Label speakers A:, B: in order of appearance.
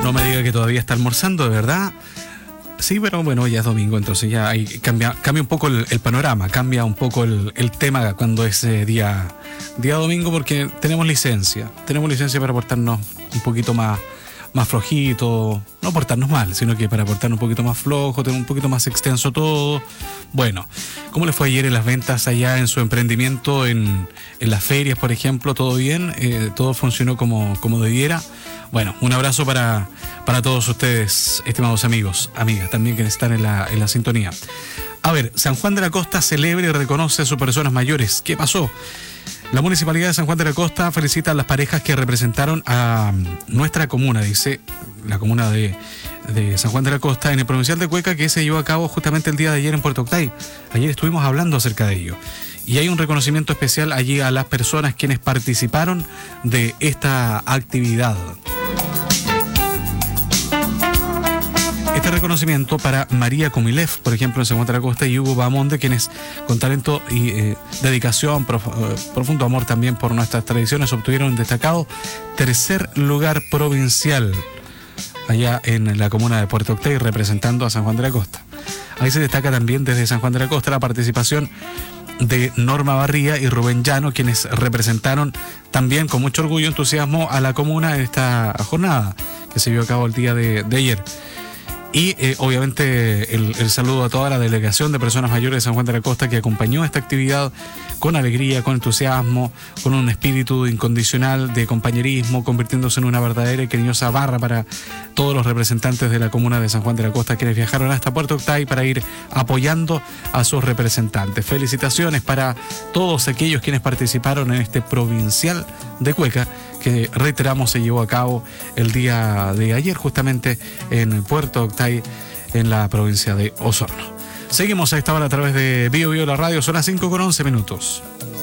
A: No me diga que todavía está almorzando, ¿de verdad? Sí, pero bueno, ya es domingo, entonces ya ahí cambia un poco el panorama, cambia un poco el tema cuando es día domingo, porque tenemos licencia para portarnos un poquito más flojito, no portarnos mal, sino que para portarnos un poquito más flojo, tener un poquito más extenso todo. Bueno, ¿cómo les fue ayer en las ventas allá en su emprendimiento, en las ferias, por ejemplo? ¿Todo bien? ¿Todo funcionó como debiera? Bueno, un abrazo para todos ustedes, estimados amigos, amigas, también que están en la sintonía. A ver, San Juan de la Costa celebra y reconoce a sus personas mayores. ¿Qué pasó? La Municipalidad de San Juan de la Costa felicita a las parejas que representaron a nuestra comuna, dice la comuna de San Juan de la Costa, en el Provincial de Cueca, que se llevó a cabo justamente el día de ayer en Puerto Octay. Ayer estuvimos hablando acerca de ello. Y hay un reconocimiento especial allí a las personas quienes participaron de esta actividad. Este reconocimiento para María Comilev, por ejemplo, en San Juan de la Costa, y Hugo Bamonde, quienes con talento y dedicación, profundo amor también por nuestras tradiciones, obtuvieron un destacado tercer lugar provincial allá en la comuna de Puerto Octay, representando a San Juan de la Costa. Ahí se destaca también desde San Juan de la Costa la participación de Norma Barría y Rubén Llano, quienes representaron también con mucho orgullo y entusiasmo a la comuna en esta jornada que se llevó a cabo el día de ayer. Y obviamente el saludo a toda la delegación de personas mayores de San Juan de la Costa que acompañó esta actividad con alegría, con entusiasmo, con un espíritu incondicional de compañerismo, convirtiéndose en una verdadera y cariñosa barra para todos los representantes de la comuna de San Juan de la Costa, quienes viajaron hasta Puerto Octay para ir apoyando a sus representantes. Felicitaciones para todos aquellos quienes participaron en este Provincial de Cueca, que reiteramos se llevó a cabo el día de ayer justamente en Puerto Octay, en la provincia de Osorno. Seguimos a esta hora a través de Bio la radio, son las 5:11 minutos.